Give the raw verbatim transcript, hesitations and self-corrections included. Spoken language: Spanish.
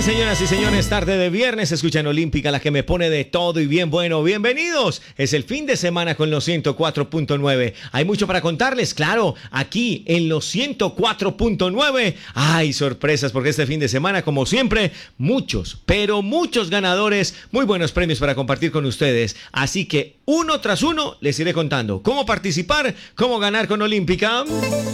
bien, señoras y señores, tarde de viernes, escuchan Olímpica, la que me pone de todo y bien bueno. Bienvenidos, es el fin de semana con los ciento cuatro punto nueve. Hay mucho para contarles, claro, aquí en los ciento cuatro punto nueve. Hay sorpresas porque este fin de semana, como siempre, muchos, pero muchos ganadores, muy buenos premios para compartir con ustedes. Así que uno tras uno les iré contando cómo participar, cómo ganar con Olímpica.